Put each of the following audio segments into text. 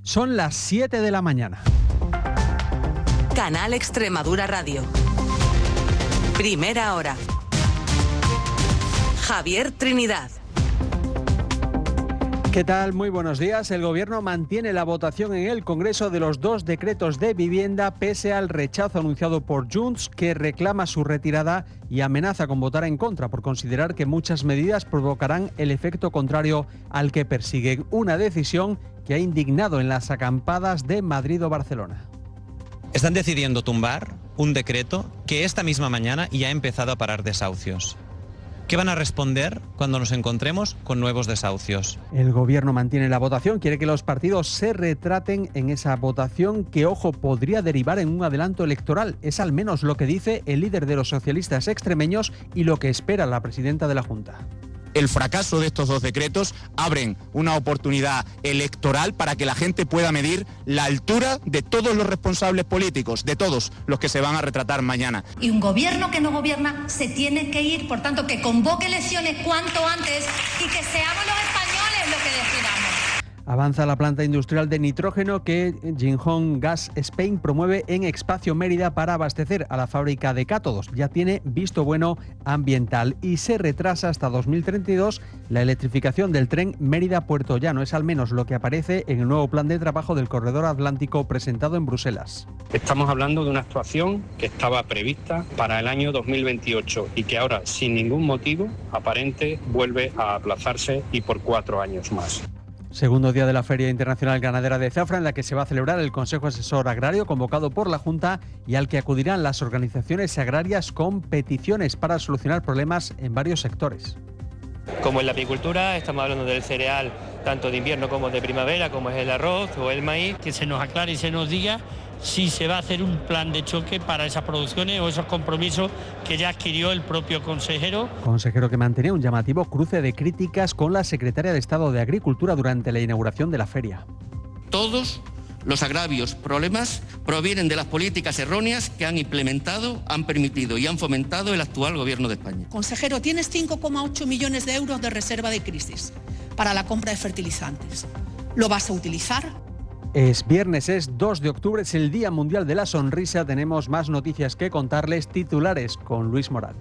Son las 7 de la mañana. Canal Extremadura Radio. Primera hora. Javier Trinidad. ¿Qué tal? Muy buenos días. El Gobierno mantiene la votación en el Congreso de los 2 decretos de vivienda pese al rechazo anunciado por Junts, que reclama su retirada y amenaza con votar en contra por considerar que muchas medidas provocarán el efecto contrario al que persiguen. Una decisión que ha indignado en las acampadas de Madrid o Barcelona. Están decidiendo tumbar un decreto que esta misma mañana ya ha empezado a parar desahucios. ¿Qué van a responder cuando nos encontremos con nuevos desahucios? El Gobierno mantiene la votación, quiere que los partidos se retraten en esa votación que, ojo, podría derivar en un adelanto electoral. Es al menos lo que dice el líder de los socialistas extremeños y lo que espera la presidenta de la Junta. El fracaso de estos 2 decretos abren una oportunidad electoral para que la gente pueda medir la altura de todos los responsables políticos, de todos los que se van a retratar mañana. Y un gobierno que no gobierna se tiene que ir, por tanto, que convoque elecciones cuanto antes y que seamos los españoles los que decidamos. Avanza la planta industrial de nitrógeno que Jinhong Gas Spain promueve en Espacio Mérida para abastecer a la fábrica de cátodos. Ya tiene visto bueno ambiental y se retrasa hasta 2032 la electrificación del tren Mérida-Puerto Llano. Es al menos lo que aparece en el nuevo plan de trabajo del Corredor Atlántico presentado en Bruselas. Estamos hablando de una actuación que estaba prevista para el año 2028 y que ahora, sin ningún motivo aparente, vuelve a aplazarse y por 4 años más. Segundo día de la Feria Internacional Ganadera de Zafra, en la que se va a celebrar el Consejo Asesor Agrario convocado por la Junta y al que acudirán las organizaciones agrarias con peticiones para solucionar problemas en varios sectores. Como en la apicultura, estamos hablando del cereal tanto de invierno como de primavera, como es el arroz o el maíz. Que se nos aclare y se nos diga si se va a hacer un plan de choque para esas producciones o esos compromisos que ya adquirió el propio consejero. Consejero que mantenía un llamativo cruce de críticas con la secretaria de Estado de Agricultura durante la inauguración de la feria. Todos los agravios, problemas, provienen de las políticas erróneas que han implementado, han permitido y han fomentado el actual Gobierno de España. Consejero, tienes 5,8 millones de euros de reserva de crisis para la compra de fertilizantes. ¿Lo vas a utilizar? Es viernes, es 2 de octubre, es el Día Mundial de la Sonrisa. Tenemos más noticias que contarles, titulares con Luis Moral.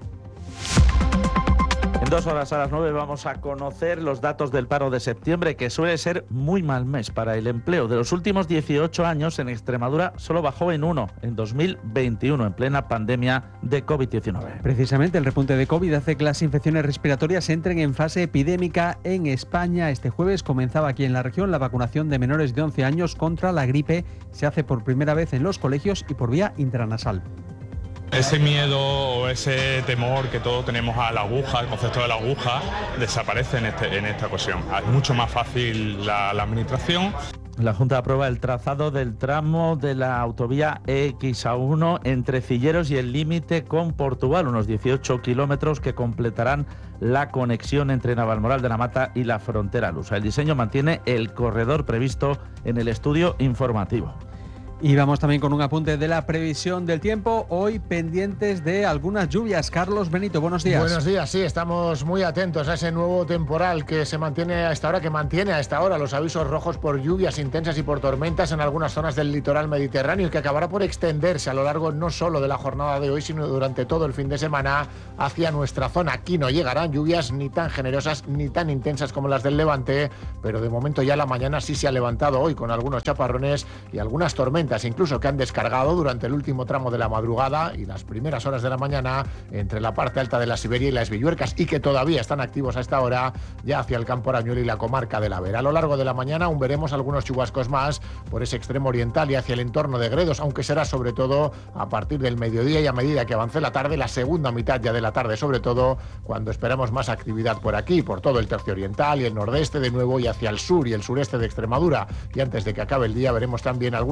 En 2 horas, a las 9, vamos a conocer los datos del paro de septiembre, que suele ser muy mal mes para el empleo. De los últimos 18 años, en Extremadura solo bajó en 1, en 2021, en plena pandemia de COVID-19. Precisamente el repunte de COVID hace que las infecciones respiratorias entren en fase epidémica en España. Este jueves comenzaba aquí en la región la vacunación de menores de 11 años contra la gripe. Se hace por primera vez en los colegios y por vía intranasal. Ese miedo o ese temor que todos tenemos a la aguja, el concepto de la aguja, desaparece en esta ocasión. Es mucho más fácil la administración. La Junta aprueba el trazado del tramo de la autovía EX-A1 entre Cilleros y el límite con Portugal, unos 18 kilómetros que completarán la conexión entre Navalmoral de la Mata y la frontera lusa. El diseño mantiene el corredor previsto en el estudio informativo. Y vamos también con un apunte de la previsión del tiempo. Hoy pendientes de algunas lluvias. Carlos Benito, buenos días. Buenos días, sí, estamos muy atentos a ese nuevo temporal que se mantiene a esta hora, que mantiene a esta hora los avisos rojos por lluvias intensas y por tormentas en algunas zonas del litoral mediterráneo y que acabará por extenderse a lo largo no solo de la jornada de hoy, sino durante todo el fin de semana hacia nuestra zona. Aquí no llegarán lluvias ni tan generosas ni tan intensas como las del Levante, pero de momento ya la mañana sí se ha levantado hoy con algunos chaparrones y algunas tormentas, incluso que han descargado durante el último tramo de la madrugada y las primeras horas de la mañana entre la parte alta de la Siberia y las Villuercas, y que todavía están activos a esta hora ya hacia el Campo Arañuelo y la comarca de la Vera. A lo largo de la mañana aún veremos algunos chubascos más por ese extremo oriental y hacia el entorno de Gredos, aunque será sobre todo a partir del mediodía y a medida que avance la tarde, la segunda mitad ya de la tarde sobre todo, cuando esperamos más actividad por aquí, por todo el tercio oriental y el nordeste de nuevo y hacia el sur y el sureste de Extremadura. Y antes de que acabe el día veremos también algunos chaparrones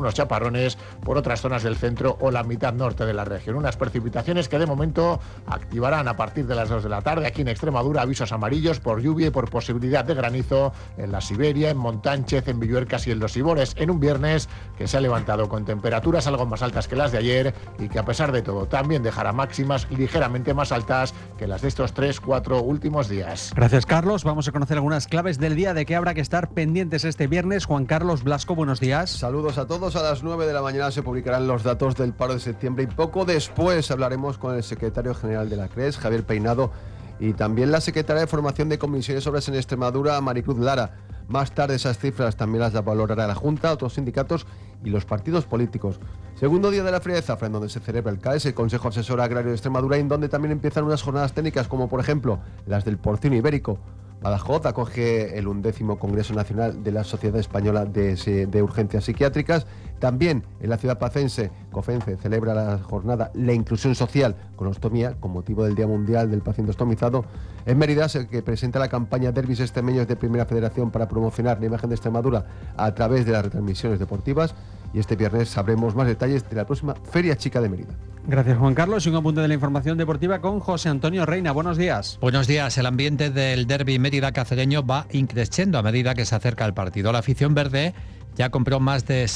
nubarrones por otras zonas del centro o la mitad norte de la región. Unas precipitaciones que de momento activarán a partir de las 2 de la tarde. Aquí en Extremadura, avisos amarillos por lluvia y por posibilidad de granizo en la Siberia, en Montánchez, en Villuercas y en Los Ibores, en un viernes que se ha levantado con temperaturas algo más altas que las de ayer y que a pesar de todo también dejará máximas ligeramente más altas que las de estos 3-4 últimos días. Gracias, Carlos. Vamos a conocer algunas claves del día de que habrá que estar pendientes este viernes. Juan Carlos Blasco, buenos días. Saludos a todos. A las 9 de la mañana se publicarán los datos del paro de septiembre y poco después hablaremos con el secretario general de la CRES, Javier Peinado, y también la secretaria de Formación de Comisiones Obras en Extremadura, Maricruz Lara. Más tarde esas cifras también las valorará la Junta, otros sindicatos y los partidos políticos. Segundo día de la Feria de Zafra, en donde se celebra el CAES, el Consejo Asesor Agrario de Extremadura, y en donde también empiezan unas jornadas técnicas, como por ejemplo las del porcino ibérico. Badajoz acoge el 11º Congreso Nacional de la Sociedad Española de Urgencias Psiquiátricas. También en la ciudad pacense, COFENCE celebra la jornada La Inclusión Social con Ostomía, con motivo del Día Mundial del Paciente Ostomizado. En Mérida, el que presenta la campaña Derbis Extremeños de Primera Federación para promocionar la imagen de Extremadura a través de las retransmisiones deportivas. Y este viernes sabremos más detalles de la próxima Feria Chica de Mérida. Gracias, Juan Carlos. Y un apunte de la información deportiva con José Antonio Reina. Buenos días. Buenos días. El ambiente del derbi Mérida cacereño va increciendo a medida que se acerca el partido. La afición verde ya compró más de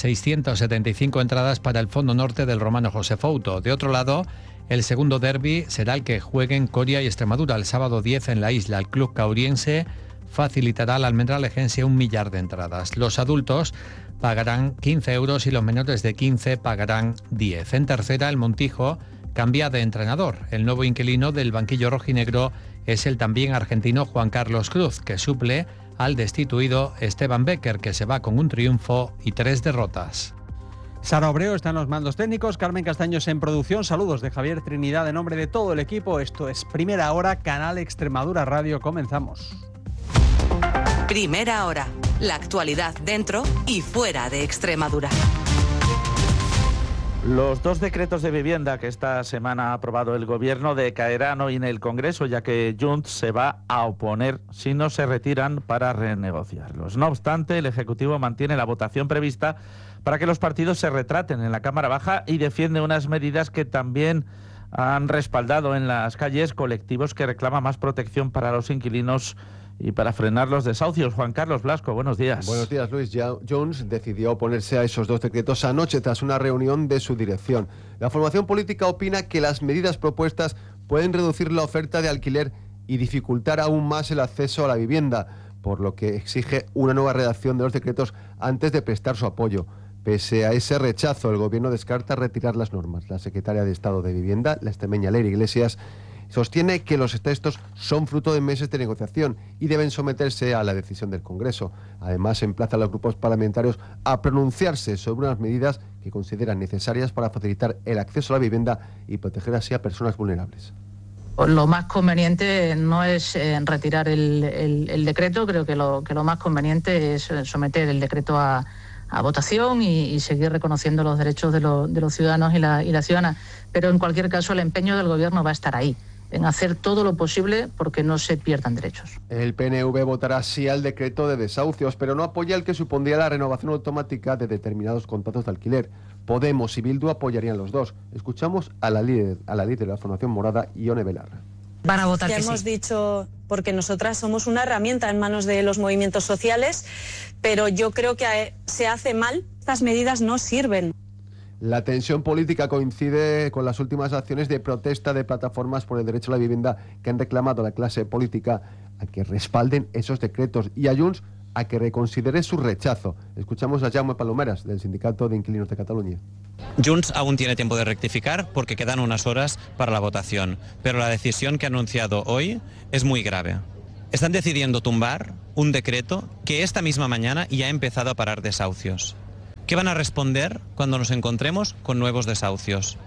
675 entradas para el fondo norte del Romano José Fouto. De otro lado, el segundo derbi será el que jueguen Coria y Extremadura el sábado 10 en la isla. El club cauriense facilitará al almendralejense 1 millar de entradas. Los adultos pagarán 15 euros y los menores de 15 pagarán 10. En tercera, el Montijo cambia de entrenador. El nuevo inquilino del banquillo rojinegro es el también argentino Juan Carlos Cruz, que suple al destituido Esteban Becker, que se va con un triunfo y 3 derrotas. Sara Obreo está en los mandos técnicos, Carmen Castaños en producción. Saludos de Javier Trinidad en nombre de todo el equipo. Esto es Primera Hora, Canal Extremadura Radio. Comenzamos. Primera Hora. La actualidad dentro y fuera de Extremadura. Los 2 decretos de vivienda que esta semana ha aprobado el Gobierno decaerán hoy en el Congreso, ya que Junts se va a oponer si no se retiran para renegociarlos. No obstante, el Ejecutivo mantiene la votación prevista para que los partidos se retraten en la Cámara Baja y defiende unas medidas que también han respaldado en las calles colectivos que reclaman más protección para los inquilinos y para frenar los desahucios. Juan Carlos Blasco, buenos días. Buenos días, Luis. Junts decidió oponerse a esos 2 decretos anoche tras una reunión de su dirección. La formación política opina que las medidas propuestas pueden reducir la oferta de alquiler y dificultar aún más el acceso a la vivienda, por lo que exige una nueva redacción de los decretos antes de prestar su apoyo. Pese a ese rechazo, el Gobierno descarta retirar las normas. La secretaria de Estado de Vivienda, la extremeña Leire Iglesias, sostiene que los textos son fruto de meses de negociación y deben someterse a la decisión del Congreso. Además, emplaza a los grupos parlamentarios a pronunciarse sobre unas medidas que consideran necesarias para facilitar el acceso a la vivienda y proteger así a personas vulnerables. Lo más conveniente no es retirar el decreto. Creo que lo más conveniente es someter el decreto a votación y seguir reconociendo los derechos de los ciudadanos y las ciudadanas. Pero en cualquier caso, el empeño del Gobierno va a estar ahí, en hacer todo lo posible porque no se pierdan derechos. El PNV votará sí al decreto de desahucios, pero no apoya el que supondría la renovación automática de determinados contratos de alquiler. Podemos y Bildu apoyarían los dos. Escuchamos a la líder de la formación morada, Ione Belarra. Van a votar ya que hemos sí. dicho, porque nosotras somos una herramienta en manos de los movimientos sociales, pero yo creo que se hace mal. Estas medidas no sirven. La tensión política coincide con las últimas acciones de protesta de plataformas por el derecho a la vivienda que han reclamado a la clase política a que respalden esos decretos y a Junts a que reconsidere su rechazo. Escuchamos a Jaume Palomeras, del Sindicato de Inquilinos de Cataluña. Junts aún tiene tiempo de rectificar porque quedan unas horas para la votación, pero la decisión que ha anunciado hoy es muy grave. Están decidiendo tumbar un decreto que esta misma mañana ya ha empezado a parar desahucios. ¿Qué van a responder cuando nos encontremos con nuevos desahucios?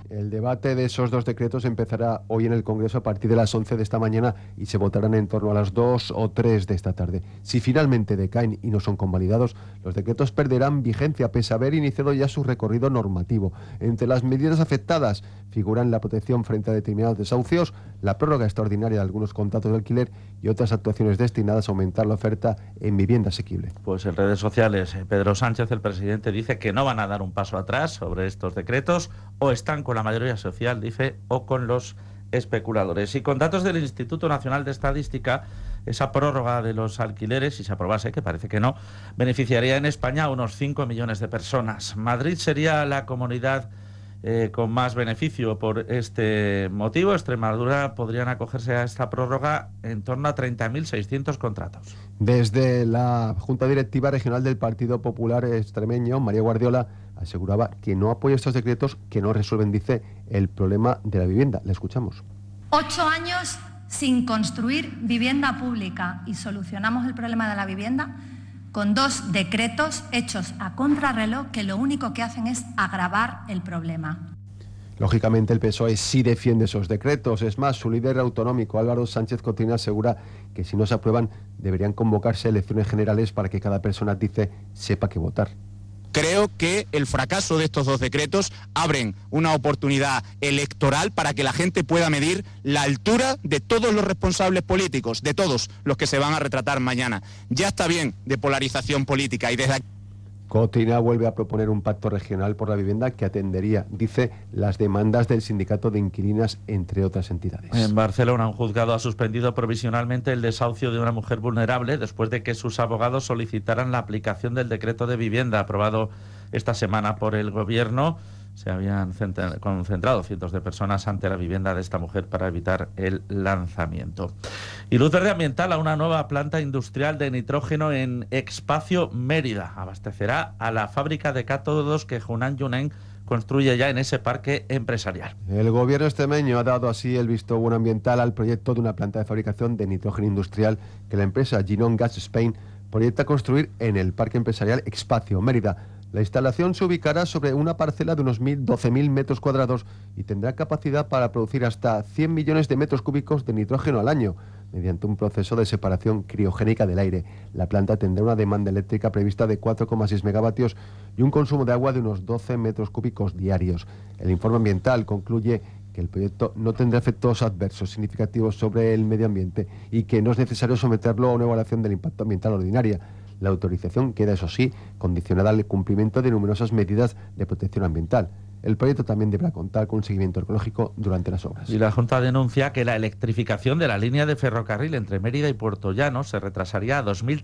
El debate de esos dos decretos empezará hoy en el Congreso a partir de las 11 de esta mañana y se votarán en torno a las 2 o 3 de esta tarde. Si finalmente decaen y no son convalidados, los decretos perderán vigencia pese a haber iniciado ya su recorrido normativo. Entre las medidas afectadas figuran la protección frente a determinados desahucios, la prórroga extraordinaria de algunos contratos de alquiler y otras actuaciones destinadas a aumentar la oferta en vivienda asequible. Pues en redes sociales, Pedro Sánchez, el presidente, dice que no van a dar un paso atrás sobre estos decretos, o están con la mayoría social, dice, o con los especuladores. Y con datos del Instituto Nacional de Estadística, esa prórroga de los alquileres, si se aprobase, que parece que no, beneficiaría en España a unos 5 millones de personas. Madrid sería la comunidad con más beneficio por este motivo. Extremadura podrían acogerse a esta prórroga en torno a 30.600 contratos. Desde la Junta Directiva Regional del Partido Popular Extremeño, María Guardiola aseguraba que no apoya estos decretos que no resuelven, dice, el problema de la vivienda. Le escuchamos. 8 años sin construir vivienda pública y solucionamos el problema de la vivienda con 2 decretos hechos a contrarreloj que lo único que hacen es agravar el problema. Lógicamente el PSOE sí defiende esos decretos. Es más, su líder autonómico Álvaro Sánchez Cotín asegura que si no se aprueban deberían convocarse elecciones generales para que cada persona, dice, sepa qué votar. Creo que el fracaso de estos 2 decretos abren una oportunidad electoral para que la gente pueda medir la altura de todos los responsables políticos, de todos los que se van a retratar mañana. Ya está bien de polarización política y desde aquí... Cotina vuelve a proponer un pacto regional por la vivienda que atendería, dice, las demandas del sindicato de inquilinas, entre otras entidades. En Barcelona, un juzgado ha suspendido provisionalmente el desahucio de una mujer vulnerable después de que sus abogados solicitaran la aplicación del decreto de vivienda aprobado esta semana por el Gobierno. Se habían concentrado cientos de personas ante la vivienda de esta mujer para evitar el lanzamiento. Y luz verde ambiental a una nueva planta industrial de nitrógeno en Expacio Mérida. Abastecerá a la fábrica de cátodos que Hunan Yunen construye ya en ese parque empresarial. El gobierno extremeño ha dado así el visto bueno ambiental al proyecto de una planta de fabricación de nitrógeno industrial que la empresa Ginon Gas Spain proyecta construir en el parque empresarial Expacio Mérida. La instalación se ubicará sobre una parcela de unos 12.000 metros cuadrados y tendrá capacidad para producir hasta 100 millones de metros cúbicos de nitrógeno al año, mediante un proceso de separación criogénica del aire. La planta tendrá una demanda eléctrica prevista de 4,6 megavatios y un consumo de agua de unos 12 metros cúbicos diarios. El informe ambiental concluye que el proyecto no tendrá efectos adversos significativos sobre el medio ambiente y que no es necesario someterlo a una evaluación del impacto ambiental ordinaria. La autorización queda, eso sí, condicionada al cumplimiento de numerosas medidas de protección ambiental. El proyecto también deberá contar con un seguimiento ecológico durante las obras. Y la Junta denuncia que la electrificación de la línea de ferrocarril entre Mérida y Puerto Llano se retrasaría a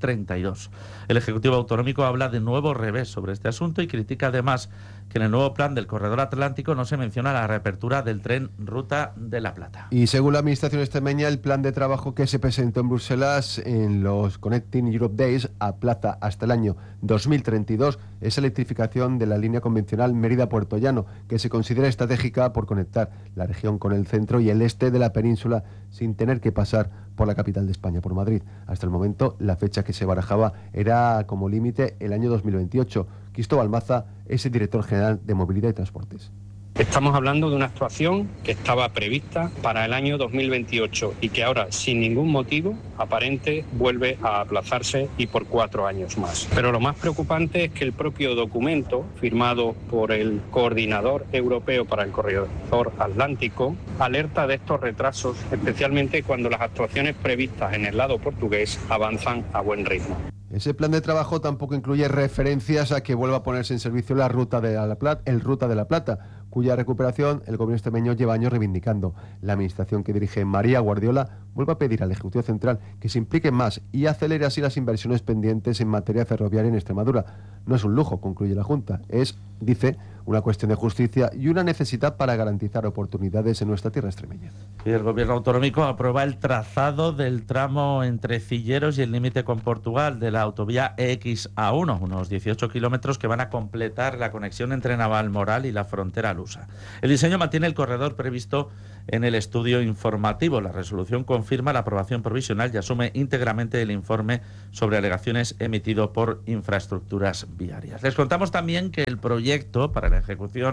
2032. El Ejecutivo Autonómico habla de nuevo revés sobre este asunto y critica además que en el nuevo plan del Corredor Atlántico no se menciona la reapertura del tren Ruta de la Plata. Y según la Administración extremeña, el plan de trabajo que se presentó en Bruselas en los Connecting Europe Days aplaza hasta el año 2032 esa electrificación de la línea convencional Mérida-Puerto Llano, que se considera estratégica por conectar la región con el centro y el este de la península sin tener que pasar por la capital de España, por Madrid. Hasta el momento, la fecha que se barajaba era como límite el año 2028. Cristóbal Maza es el director general de Movilidad y Transportes. Estamos hablando de una actuación que estaba prevista para el año 2028 y que ahora, sin ningún motivo aparente, vuelve a aplazarse y por 4 años más. Pero lo más preocupante es que el propio documento, firmado por el Coordinador Europeo para el Corredor Atlántico, alerta de estos retrasos, especialmente cuando las actuaciones previstas en el lado portugués avanzan a buen ritmo. Ese plan de trabajo tampoco incluye referencias a que vuelva a ponerse en servicio la Ruta de la Plata, cuya recuperación el gobierno extremeño lleva años reivindicando. La administración que dirige María Guardiola vuelve a pedir al Ejecutivo Central que se implique más y acelere así las inversiones pendientes en materia ferroviaria en Extremadura. No es un lujo, concluye la Junta, es, dice, una cuestión de justicia y una necesidad para garantizar oportunidades en nuestra tierra extremeña. Y el gobierno autonómico aprueba el trazado del tramo entre Cilleros y el límite con Portugal de la autovía EXA1, unos 18 kilómetros que van a completar la conexión entre Navalmoral y la frontera lusa. El diseño mantiene el corredor previsto en el estudio informativo. La resolución confirma la aprobación provisional y asume íntegramente el informe sobre alegaciones emitido por Infraestructuras Viarias. Les contamos también que el proyecto para la ejecución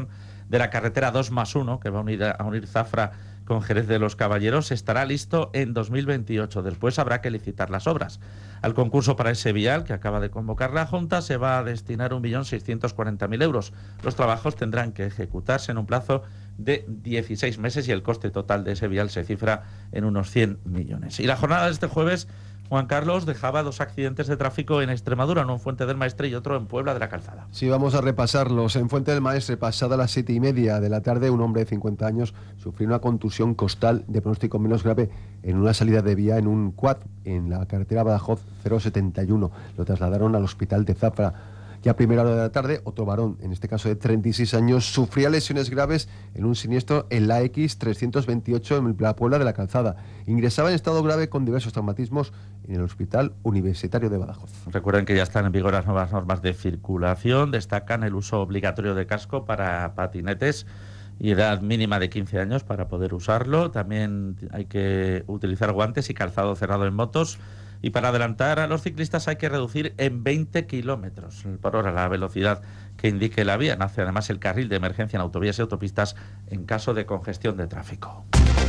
de la carretera 2+1, que va a unir Zafra con Jerez de los Caballeros, estará listo en 2028. Después habrá que licitar las obras. Al concurso para ese vial, que acaba de convocar la Junta, se va a destinar 1.640.000 euros. Los trabajos tendrán que ejecutarse en un plazo de 16 meses y el coste total de ese vial se cifra en unos 100 millones. Y la jornada de este jueves, Juan Carlos, dejaba 2 accidentes de tráfico en Extremadura, uno en Fuente del Maestre y otro en Puebla de la Calzada. Sí, vamos a repasarlos. En Fuente del Maestre, pasada las 7:30 de la tarde, un hombre de 50 años sufrió una contusión costal de pronóstico menos grave en una salida de vía en un quad en la carretera Badajoz 071. Lo trasladaron al hospital de Zafra. Y a primera hora de la tarde, otro varón, en este caso de 36 años, sufría lesiones graves en un siniestro en la X328 en la Puebla de la Calzada. Ingresaba en estado grave con diversos traumatismos en el Hospital Universitario de Badajoz. Recuerden que ya están en vigor las nuevas normas de circulación. Destacan el uso obligatorio de casco para patinetes y edad mínima de 15 años para poder usarlo. También hay que utilizar guantes y calzado cerrado en motos. Y para adelantar a los ciclistas hay que reducir en 20 kilómetros por hora la velocidad que indique la vía. Nace además el carril de emergencia en autovías y autopistas en caso de congestión de tráfico.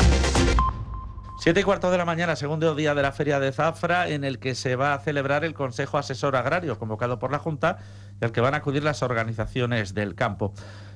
7:15 de la mañana, segundo día de la Feria de Zafra, en el que se va a celebrar el Consejo Asesor Agrario, convocado por la Junta, y al que van a acudir las organizaciones del campo.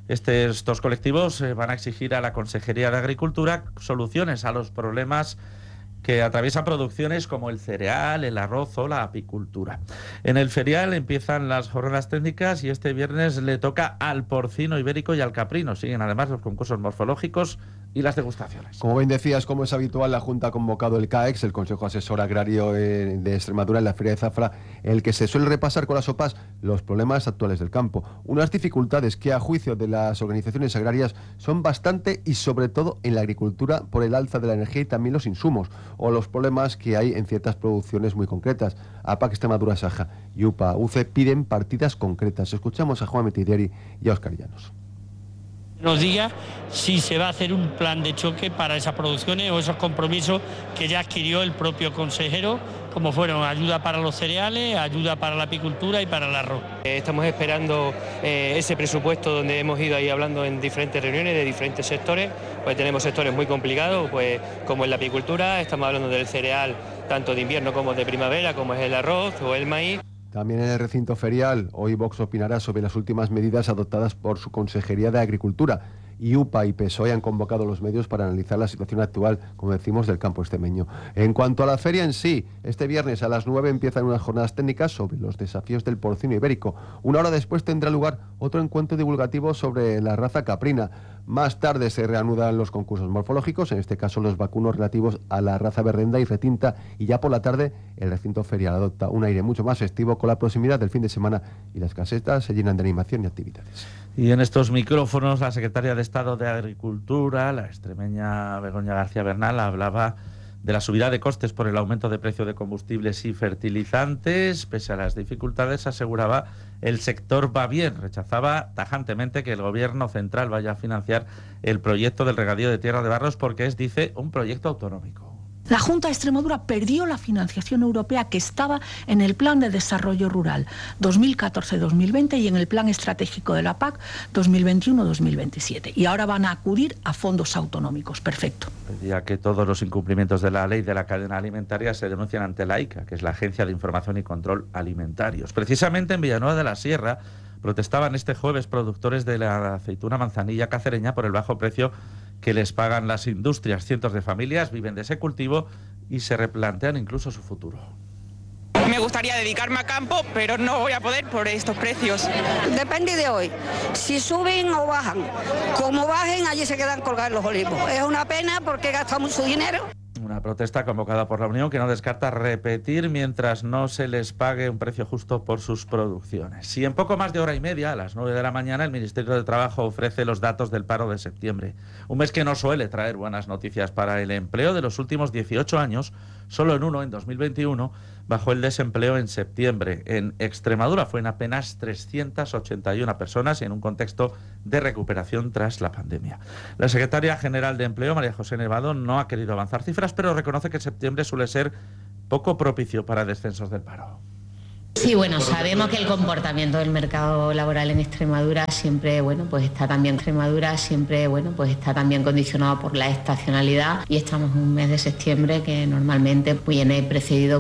Estos colectivos van a exigir a la Consejería de Agricultura soluciones a los problemas que atraviesan producciones como el cereal, el arroz o la apicultura. En el ferial empiezan las jornadas técnicas y este viernes le toca al porcino ibérico y al caprino. Siguen además los concursos morfológicos y las degustaciones. Como bien decías, como es habitual, la Junta ha convocado el CAEX, el Consejo Asesor Agrario de Extremadura, en la Feria de Zafra, en el que se suele repasar con las OPAs los problemas actuales del campo. Unas dificultades que, a juicio de las organizaciones agrarias, son bastante y sobre todo en la agricultura por el alza de la energía y también los insumos, o los problemas que hay en ciertas producciones muy concretas. APAC Extremadura Saja y UPA UCE piden partidas concretas. Escuchamos a Juan Metidieri y a Óscar Llanos. Nos diga si se va a hacer un plan de choque para esas producciones o esos compromisos que ya adquirió el propio consejero, como fueron ayuda para los cereales, ayuda para la apicultura y para el arroz. Estamos esperando ese presupuesto donde hemos ido ahí hablando en diferentes reuniones de diferentes sectores. Pues tenemos sectores muy complicados, pues como en la apicultura, estamos hablando del cereal tanto de invierno como de primavera, como es el arroz o el maíz. También en el recinto ferial, hoy Vox opinará sobre las últimas medidas adoptadas por su Consejería de Agricultura. Y UPA y PSOE han convocado los medios para analizar la situación actual, como decimos, del campo extremeño. En cuanto a la feria en sí, este viernes a las 9 empiezan unas jornadas técnicas sobre los desafíos del porcino ibérico. Una hora después tendrá lugar otro encuentro divulgativo sobre la raza caprina. Más tarde se reanudan los concursos morfológicos, en este caso los vacunos relativos a la raza berrenda y retinta, y ya por la tarde el recinto ferial adopta un aire mucho más festivo con la proximidad del fin de semana y las casetas se llenan de animación y actividades. Y en estos micrófonos la secretaria de Estado de Agricultura, la extremeña Begoña García Bernal, hablaba de la subida de costes por el aumento de precio de combustibles y fertilizantes. Pese a las dificultades, aseguraba, el sector va bien. Rechazaba tajantemente que el gobierno central vaya a financiar el proyecto del regadío de Tierra de Barros porque es, dice, un proyecto autonómico. La Junta de Extremadura perdió la financiación europea que estaba en el Plan de Desarrollo Rural 2014-2020 y en el Plan Estratégico de la PAC 2021-2027. Y ahora van a acudir a fondos autonómicos. Perfecto. Pedía que todos los incumplimientos de la ley de la cadena alimentaria se denuncian ante la ICA, que es la Agencia de Información y Control Alimentarios. Precisamente en Villanueva de la Sierra protestaban este jueves productores de la aceituna manzanilla cacereña por el bajo precio que les pagan las industrias. Cientos de familias viven de ese cultivo y se replantean incluso su futuro. Me gustaría dedicarme a campo, pero no voy a poder por estos precios. Depende de hoy, si suben o bajan. Como bajen, allí se quedan colgados los olivos. Es una pena porque gastamos su dinero. Una protesta convocada por la Unión que no descarta repetir mientras no se les pague un precio justo por sus producciones. Y en poco más de hora y media, a las 9 de la mañana, el Ministerio de Trabajo ofrece los datos del paro de septiembre. Un mes que no suele traer buenas noticias para el empleo. De los últimos 18 años, solo en uno, en 2021, bajó el desempleo en septiembre. En Extremadura fue en apenas 381 personas y en un contexto de recuperación tras la pandemia. La secretaria general de Empleo, María José Nevado, no ha querido avanzar cifras, pero reconoce que septiembre suele ser poco propicio para descensos del paro. Sí, bueno, sabemos que el comportamiento del mercado laboral en Extremadura siempre, está también condicionado por la estacionalidad, y estamos en un mes de septiembre que normalmente viene precedido